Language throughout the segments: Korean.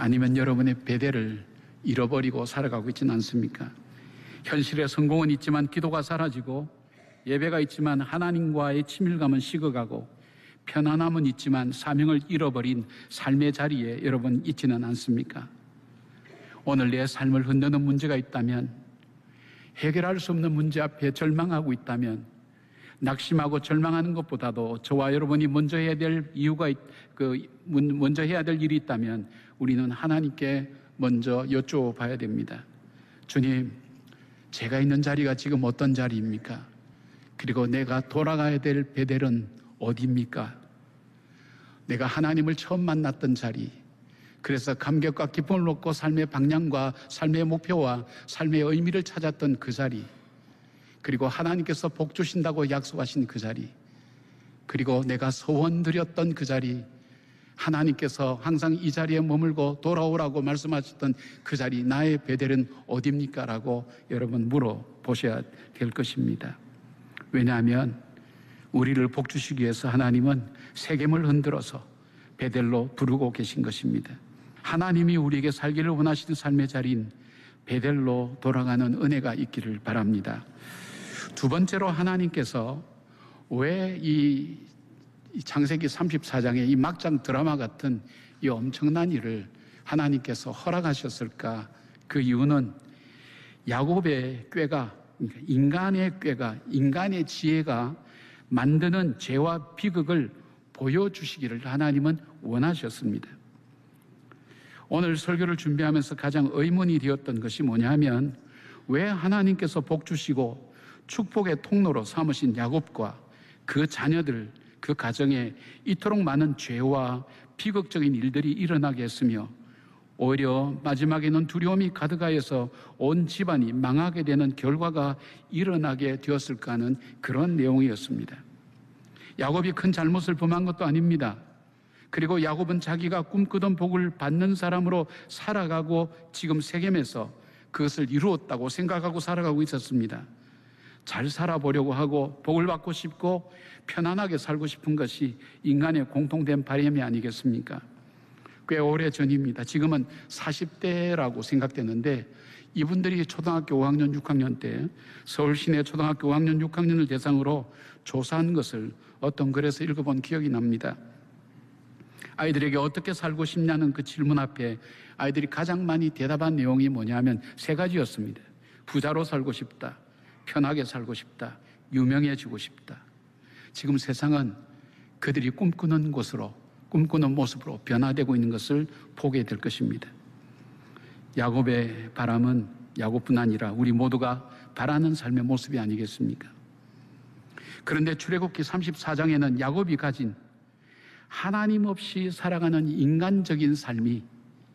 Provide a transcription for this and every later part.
아니면 여러분의 베델을 잃어버리고 살아가고 있지는 않습니까? 현실의 성공은 있지만 기도가 사라지고, 예배가 있지만 하나님과의 친밀감은 식어가고, 편안함은 있지만 사명을 잃어버린 삶의 자리에 여러분 있지는 않습니까? 오늘 내 삶을 흔드는 문제가 있다면, 해결할 수 없는 문제 앞에 절망하고 있다면, 낙심하고 절망하는 것보다도 저와 여러분이 먼저 해야 될 먼저 해야 될 일이 있다면 우리는 하나님께 먼저 여쭤봐야 됩니다. 주님, 제가 있는 자리가 지금 어떤 자리입니까? 그리고 내가 돌아가야 될 베델은 어디입니까? 내가 하나님을 처음 만났던 자리, 그래서 감격과 기쁨을 얻고 삶의 방향과 삶의 목표와 삶의 의미를 찾았던 그 자리, 그리고 하나님께서 복 주신다고 약속하신 그 자리, 그리고 내가 소원 드렸던 그 자리, 하나님께서 항상 이 자리에 머물고 돌아오라고 말씀하셨던 그 자리, 나의 베델은 어디입니까? 라고 여러분 물어보셔야 될 것입니다. 왜냐하면 우리를 복 주시기 위해서 하나님은 세겜을 흔들어서 베델로 부르고 계신 것입니다. 하나님이 우리에게 살기를 원하시는 삶의 자리인 베델로 돌아가는 은혜가 있기를 바랍니다. 두 번째로, 하나님께서 왜 이 창세기 34장의 이 막장 드라마 같은 이 엄청난 일을 하나님께서 허락하셨을까? 그 이유는 야곱의 꾀가, 인간의 꾀가, 인간의 지혜가 만드는 죄와 비극을 보여주시기를 하나님은 원하셨습니다. 오늘 설교를 준비하면서 가장 의문이 되었던 것이 뭐냐면, 왜 하나님께서 복 주시고 축복의 통로로 삼으신 야곱과 그 자녀들, 그 가정에 이토록 많은 죄와 비극적인 일들이 일어나게 했으며, 오히려 마지막에는 두려움이 가득하여서 온 집안이 망하게 되는 결과가 일어나게 되었을까 하는 그런 내용이었습니다. 야곱이 큰 잘못을 범한 것도 아닙니다. 그리고 야곱은 자기가 꿈꾸던 복을 받는 사람으로 살아가고 지금 세겜에서 그것을 이루었다고 생각하고 살아가고 있었습니다. 잘 살아보려고 하고 복을 받고 싶고 편안하게 살고 싶은 것이 인간의 공통된 바람이 아니겠습니까? 꽤 오래 전입니다. 지금은 40대라고 생각되는데, 이분들이 초등학교 5학년, 6학년 때 서울 시내 초등학교 5학년, 6학년을 대상으로 조사한 것을 어떤 글에서 읽어본 기억이 납니다. 아이들에게 어떻게 살고 싶냐는 그 질문 앞에 아이들이 가장 많이 대답한 내용이 뭐냐면 세 가지였습니다. 부자로 살고 싶다, 편하게 살고 싶다, 유명해지고 싶다. 지금 세상은 그들이 꿈꾸는 곳으로, 꿈꾸는 모습으로 변화되고 있는 것을 보게 될 것입니다. 야곱의 바람은 야곱뿐 아니라 우리 모두가 바라는 삶의 모습이 아니겠습니까? 그런데 출애굽기 34장에는 야곱이 가진 하나님 없이 살아가는 인간적인 삶이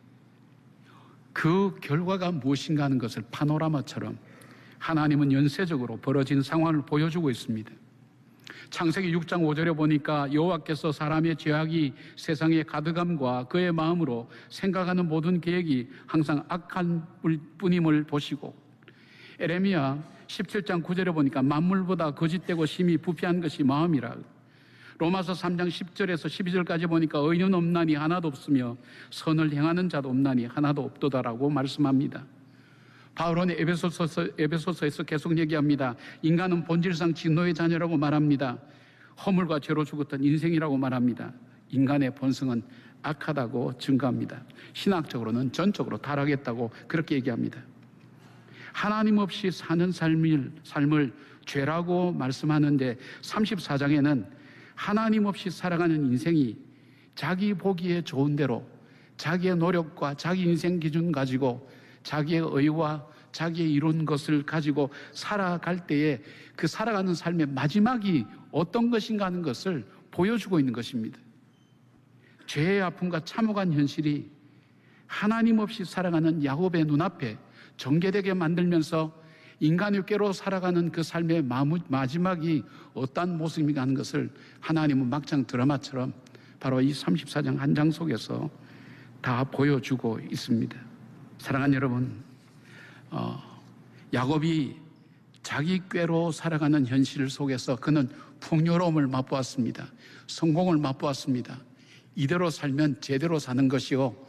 그 결과가 무엇인가 하는 것을 파노라마처럼 하나님은 연쇄적으로 벌어진 상황을 보여주고 있습니다. 창세기 6장 5절에 보니까 여호와께서 사람의 죄악이 세상에 가득함과 그의 마음으로 생각하는 모든 계획이 항상 악한 뿐임을 보시고, 에레미야 17장 9절에 보니까 만물보다 거짓되고 심히 부패한 것이 마음이라. 로마서 3장 10절에서 12절까지 보니까 의인은 없나니 하나도 없으며 선을 행하는 자도 없나니 하나도 없도다라고 말씀합니다. 바울은 에베소서에서 계속 얘기합니다. 인간은 본질상 진노의 자녀라고 말합니다. 허물과 죄로 죽었던 인생이라고 말합니다. 인간의 본성은 악하다고 증거합니다. 신학적으로는 전적으로 타락했다고 그렇게 얘기합니다. 하나님 없이 사는 삶을 죄라고 말씀하는데 34장에는 하나님 없이 살아가는 인생이 자기 보기에 좋은 대로 자기의 노력과 자기 인생 기준 가지고 자기의 의와 자기의 이룬 것을 가지고 살아갈 때에 그 살아가는 삶의 마지막이 어떤 것인가 하는 것을 보여주고 있는 것입니다. 죄의 아픔과 참혹한 현실이 하나님 없이 살아가는 야곱의 눈앞에 전개되게 만들면서 인간의 꾀로 살아가는 그 삶의 마지막이 어떤 모습인가 하는 것을 하나님은 막장 드라마처럼 바로 이 34장 한 장 속에서 다 보여주고 있습니다. 사랑하는 여러분, 야곱이 자기 꾀로 살아가는 현실 속에서 그는 풍요로움을 맛보았습니다. 성공을 맛보았습니다. 이대로 살면 제대로 사는 것이요,